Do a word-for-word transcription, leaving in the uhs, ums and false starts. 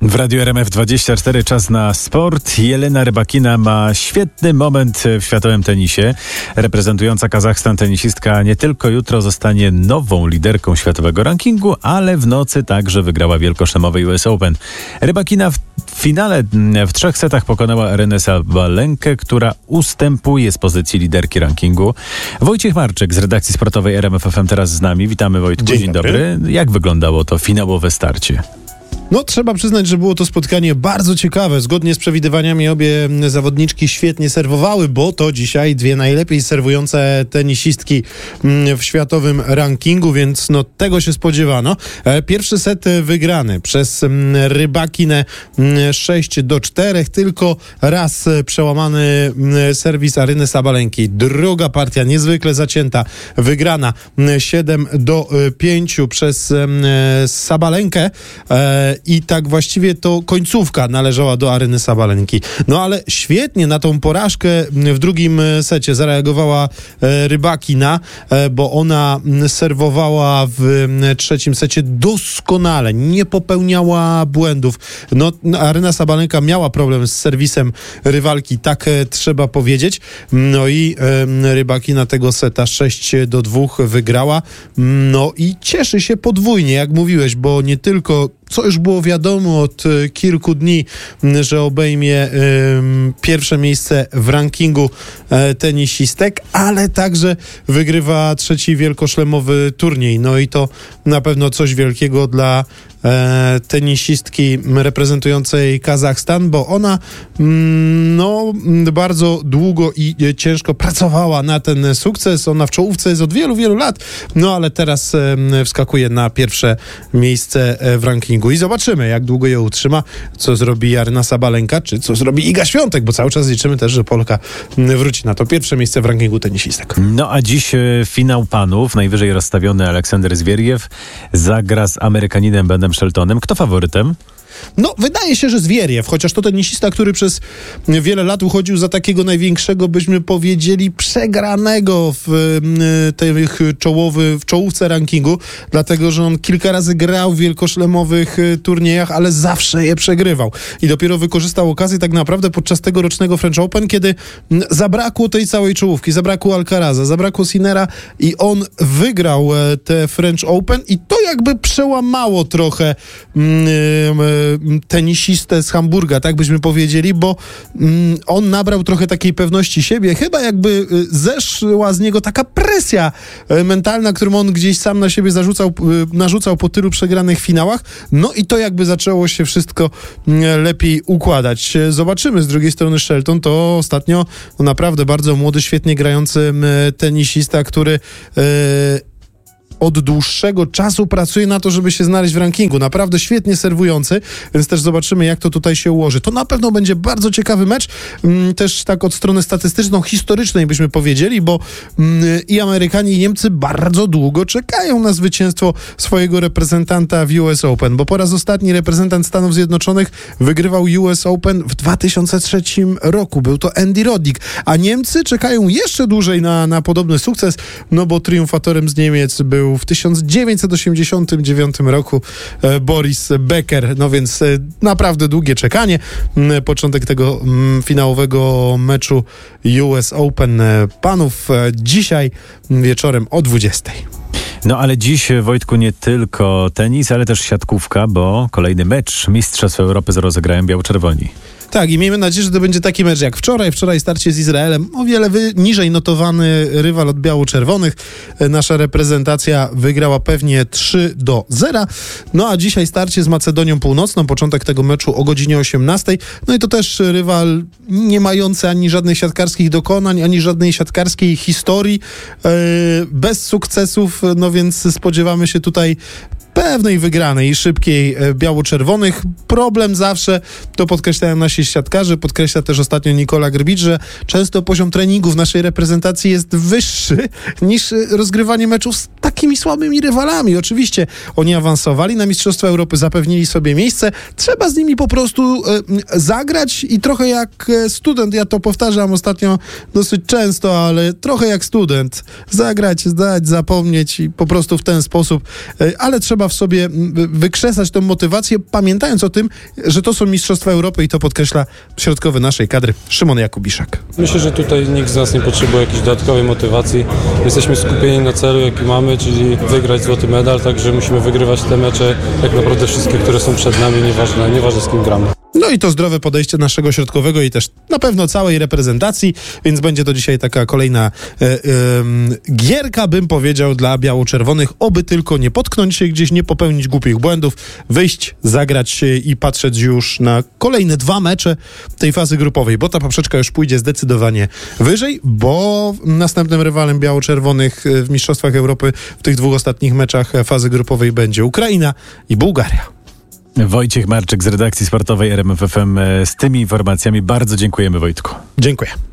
W Radiu R M F dwadzieścia cztery czas na sport. Jelena Rybakina ma świetny moment w światowym tenisie. Reprezentująca Kazachstan tenisistka nie tylko jutro zostanie nową liderką światowego rankingu, ale w nocy także wygrała wielkoszlemowy U S Open. Rybakina w finale w trzech setach pokonała Arynę Sabalenkę, która ustępuje z pozycji liderki rankingu. Wojciech Marczyk z redakcji sportowej R M F F M teraz z nami. Witamy, Wojtku. Dzień, Dzień dobry. dobry. Jak wyglądało to finałowe starcie? No, trzeba przyznać, że było to spotkanie bardzo ciekawe. Zgodnie z przewidywaniami obie zawodniczki świetnie serwowały, bo to dzisiaj dwie najlepiej serwujące tenisistki w światowym rankingu, więc no tego się spodziewano. Pierwszy set wygrany przez Rybakinę sześć do czterech, tylko raz przełamany serwis Aryny Sabalenki. Druga partia niezwykle zacięta, wygrana siedem do pięciu przez Sabalenkę. I tak właściwie to końcówka należała do Aryny Sabalenki. No ale świetnie na tą porażkę w drugim secie zareagowała Rybakina, bo ona serwowała w trzecim secie doskonale, nie popełniała błędów. No, Aryna Sabalenka miała problem z serwisem rywalki, tak trzeba powiedzieć. No i Rybakina tego seta sześć do dwóch wygrała. No i cieszy się podwójnie, jak mówiłeś, bo nie tylko co już było wiadomo od kilku dni, że obejmie y, pierwsze miejsce w rankingu y, tenisistek, ale także wygrywa trzeci wielkoszlemowy turniej. No i to na pewno coś wielkiego dla e, tenisistki reprezentującej Kazachstan, bo ona mm, no, bardzo długo i ciężko pracowała na ten sukces. Ona w czołówce jest od wielu, wielu lat, no ale teraz e, wskakuje na pierwsze miejsce w rankingu. I zobaczymy, jak długo je utrzyma, co zrobi Aryna Sabalenka, czy co zrobi Iga Świątek, bo cały czas liczymy też, że Polka wróci na to pierwsze miejsce w rankingu tenisistek. No a dziś e, finał panów, najwyżej rozstawiony Aleksander Zwieriew zagra z Amerykaninem Benem Sheltonem. Kto faworytem? No, wydaje się, że Zwieriew, chociaż to tenisista, który przez wiele lat uchodził za takiego największego, byśmy powiedzieli, przegranego w tych czołowy, w czołówce rankingu, dlatego, że on kilka razy grał w wielkoszlemowych turniejach, ale zawsze je przegrywał. I dopiero wykorzystał okazję tak naprawdę podczas tegorocznego French Open, kiedy zabrakło tej całej czołówki, zabrakło Alcaraza, zabrakło Sinnera i on wygrał te French Open i to jakby przełamało trochę mm, tenisistę z Hamburga, tak byśmy powiedzieli, bo mm, on nabrał trochę takiej pewności siebie, chyba jakby y, zeszła z niego taka presja y, mentalna, którą on gdzieś sam na siebie zarzucał, y, narzucał po tylu przegranych finałach, no i to jakby zaczęło się wszystko y, lepiej układać. Zobaczymy, z drugiej strony Shelton to ostatnio no, naprawdę bardzo młody, świetnie grający y, tenisista, który y, od dłuższego czasu pracuje na to, żeby się znaleźć w rankingu. Naprawdę świetnie serwujący, więc też zobaczymy, jak to tutaj się ułoży. To na pewno będzie bardzo ciekawy mecz, też tak od strony statystyczną, historycznej byśmy powiedzieli, bo i Amerykanie, i Niemcy bardzo długo czekają na zwycięstwo swojego reprezentanta w U S Open, bo po raz ostatni reprezentant Stanów Zjednoczonych wygrywał U S Open w dwa tysiące trzecim roku. Był to Andy Roddick, a Niemcy czekają jeszcze dłużej na, na podobny sukces, no bo triumfatorem z Niemiec był w tysiąc dziewięćset osiemdziesiątym dziewiątym roku e, Boris Becker, no więc e, naprawdę długie czekanie. E, początek tego m, finałowego meczu U S Open e, panów e, dzisiaj wieczorem o dwudziestej. No ale dziś, Wojtku, nie tylko tenis, ale też siatkówka, bo kolejny mecz Mistrzostw Europy rozegrają biało-czerwoni. Tak, i miejmy nadzieję, że to będzie taki mecz jak wczoraj. Wczoraj starcie z Izraelem. O wiele wy, niżej notowany rywal od biało-czerwonych. Nasza reprezentacja wygrała pewnie trzy do zera. No a dzisiaj starcie z Macedonią Północną. Początek tego meczu o godzinie osiemnastej. No i to też rywal nie mający ani żadnych siatkarskich dokonań, ani żadnej siatkarskiej historii. Yy, bez sukcesów, no więc spodziewamy się tutaj pewnej wygranej i szybkiej e, biało-czerwonych. Problem zawsze, to podkreślają nasi siatkarze, podkreśla też ostatnio Nikola Grbicz, że często poziom treningu w naszej reprezentacji jest wyższy niż rozgrywanie meczów z takimi słabymi rywalami. Oczywiście oni awansowali na Mistrzostwa Europy, zapewnili sobie miejsce. Trzeba z nimi po prostu e, zagrać i trochę jak student, ja to powtarzam ostatnio dosyć często, ale trochę jak student. Zagrać, zdać, zapomnieć i po prostu w ten sposób, e, ale trzeba trzeba w sobie wykrzesać tę motywację, pamiętając o tym, że to są Mistrzostwa Europy i to podkreśla środkowy naszej kadry Szymon Jakubiszak. Myślę, że tutaj nikt z nas nie potrzebuje jakiejś dodatkowej motywacji. Jesteśmy skupieni na celu, jaki mamy, czyli wygrać złoty medal, także musimy wygrywać te mecze, tak naprawdę wszystkie, które są przed nami, nieważne, nieważne z kim gramy. No i to zdrowe podejście naszego środkowego i też na pewno całej reprezentacji, więc będzie to dzisiaj taka kolejna e, e, gierka, bym powiedział, dla biało-czerwonych, oby tylko nie potknąć się gdzieś, nie popełnić głupich błędów, wyjść, zagrać się i patrzeć już na kolejne dwa mecze tej fazy grupowej, bo ta poprzeczka już pójdzie zdecydowanie wyżej, bo następnym rywalem biało-czerwonych w Mistrzostwach Europy w tych dwóch ostatnich meczach fazy grupowej będzie Ukraina i Bułgaria. Wojciech Marczyk z redakcji sportowej R M F F M z tymi informacjami. Bardzo dziękujemy, Wojtku. Dziękuję.